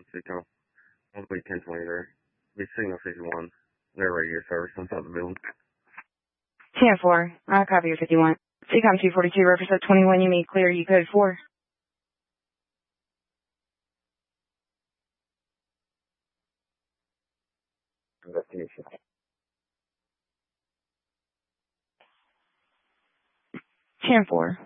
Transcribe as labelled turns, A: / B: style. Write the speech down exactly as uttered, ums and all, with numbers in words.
A: Seacom. one three ten twenty there. Be signal fifty-one. They're radio service inside the building.
B: ten four. I'll copy your fifty-one. Seacom two forty-two, represent twenty-one, you may clear, you code four.
A: Investigation.
B: ten four.